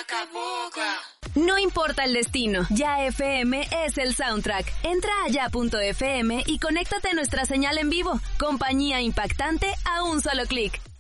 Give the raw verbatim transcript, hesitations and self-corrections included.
boca a boca. No importa el destino, Ya F M es el soundtrack. Entra a ya punto f m y conéctate a nuestra señal en vivo. Compañía impactante a un solo clic.